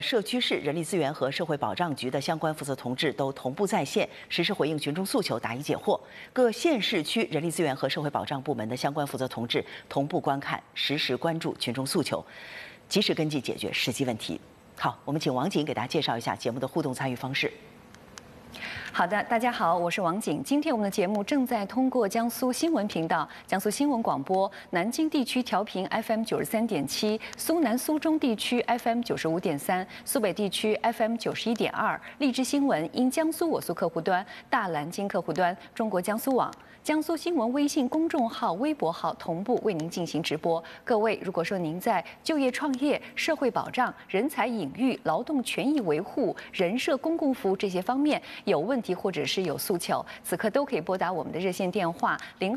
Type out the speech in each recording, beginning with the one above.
社区市人力资源和社会保障局的相关负责同志都同步在线，实时回应群众诉求，答疑解惑。各县市区人力资源和社会保障部门的相关负责同志同步观看，实时关注群众诉求，及时跟进解决实际问题。好，我们请王景给大家介绍一下节目的互动参与方式。 好的，大家好，我是王景。今天我们的节目正在通过江苏新闻频道、江苏新闻广播、南京地区调频 FM 93.7、苏南苏中地区 FM 95.3、苏北地区 FM 91.2、荔枝新闻因江苏我苏客户端、大蓝鲸客户端、中国江苏网、江苏新闻微信公众号、微博号同步为您进行直播。各位，如果说您在就业创业、社会保障、人才引育、劳动权益维护、人社公共服务这些方面有问题或者是有诉求，此刻都可以拨打我们的热线电话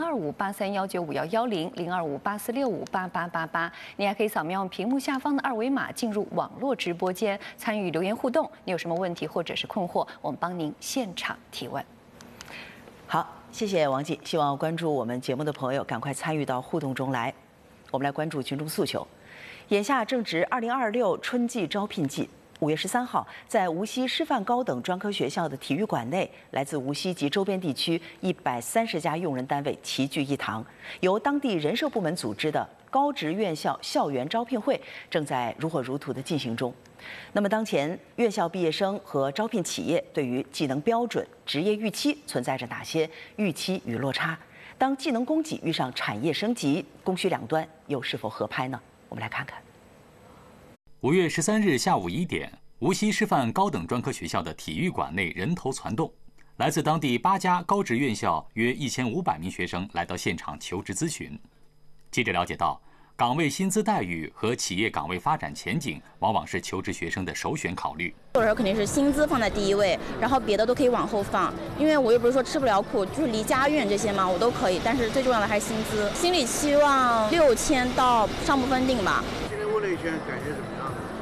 025831951110、025846588888。你还可以扫描屏幕下方的2维码进入网络直播间参与留言互动。你有什么问题或者是困惑，我们帮您现场提问。 好，谢谢王静。希望关注我们节目的朋友赶快参与到互动中来。我们来关注群众诉求。眼下正值2026春季招聘季。 5月13号，在无锡师范高等专科学校的体育馆内，来自无锡及周边地区130家用人单位齐聚一堂，由当地人社部门组织的高职院校校园招聘会正在如火如荼地进行中。那么，当前院校毕业生和招聘企业对于技能标准、职业预期存在着哪些预期与落差？当技能供给遇上产业升级，供需两端又是否合拍呢？我们来看看。 5月13日下午1点，无锡师范高等专科学校的体育馆内人头攒动，来自当地8家高职院校约1500名学生来到现场求职咨询。记者了解到，岗位薪资待遇和企业岗位发展前景往往是求职学生的首选考虑。 有时候肯定是薪资放在第一位，然后别的都可以往后放，因为我又不是说吃不了苦，就是离家远这些嘛，我都可以。但是最重要的还是薪资，心里期望6000到上不封顶吧。 今天问了一圈，感觉怎么样？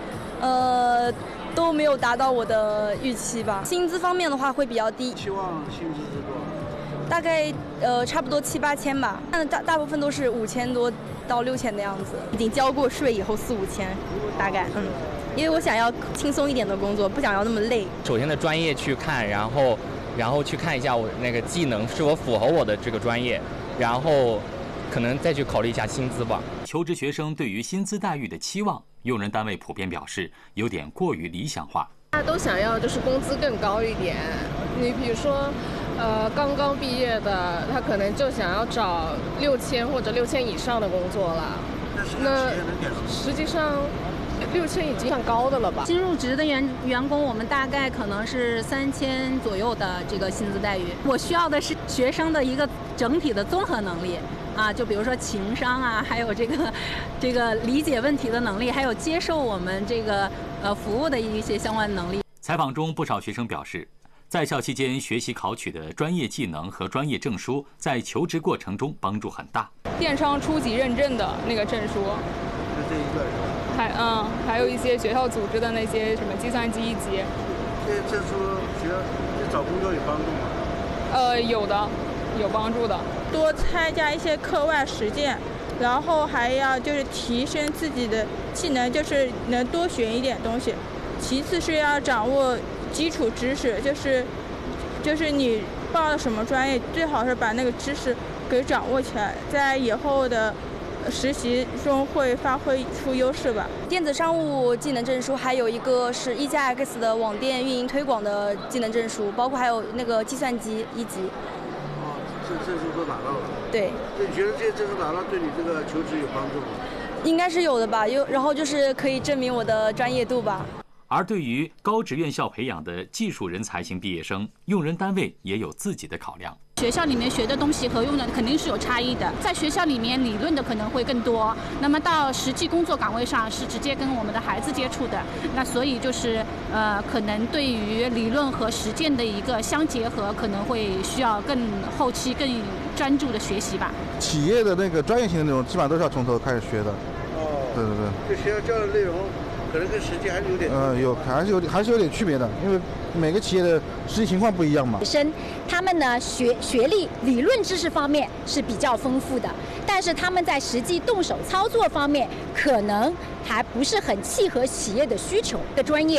都没有达到我的预期吧。薪资方面的话会比较低， 期望薪资是多少？ 大概差不多7、8千吧。但大部分都是5000多到6000的样子。已经交过税以后4、5千，大概因为我想要轻松一点的工作，不想要那么累。 首先的专业去看，然后去看一下我那个技能是否符合我的这个专业，然后可能再去考虑一下薪资吧。 求职学生对于薪资待遇的期望。 用人单位普遍表示有点过于理想化， 大家都想要就是工资更高一点。你比如说，刚刚毕业的，他可能就想要找6000或者6000以上的工作了。那实际上6000已经算高的了吧？ 新入职的员工，我们大概可能是3000左右的这个薪资待遇。我需要的是学生的一个整体的综合能力。 啊，就比如说情商啊，还有这个理解问题的能力，还有接受我们这个服务的一些相关能力。 采访中，不少学生表示，在校期间学习考取的专业技能和专业证书，在求职过程中帮助很大。 电商初级认证的那个证书， 就这一个是吧？还有一些学校组织的那些什么计算机1级。 这些证书对找工作有帮助吗？ 有的。 有帮助的， 多参加一些课外实践，然后还要就是提升自己的技能，就是能多学一点东西。其次是要掌握基础知识，就是你报了什么专业，最好是把那个知识给掌握起来，在以后的实习中会发挥出优势吧。 电子商务技能证书，还有一个是1+X 的网店运营推广的技能证书，包括还有那个计算机1级。 证书都拿到了， 对。 那你觉得这些证书拿到对你这个求职有帮助吗？ 应该是有的吧，然后就是可以证明我的专业度吧。 而对于高职院校培养的技术人才型毕业生，用人单位也有自己的考量。 学校里面学的东西和用的肯定是有差异的，在学校里面理论的可能会更多，那么到实际工作岗位上是直接跟我们的孩子接触的，那所以就是可能对于理论和实践的一个相结合，可能会需要更后期更专注的学习吧。 企业的那个专业性的内容，基本上都是要从头开始学的。哦，对对对。 这学校教的内容可能跟实际还是有点还是有点区别的，因为每个企业的实际情况不一样嘛。 学生他们呢学历理论知识方面是比较丰富的，但是他们在实际动手操作方面可能还不是很契合企业的需求的专业。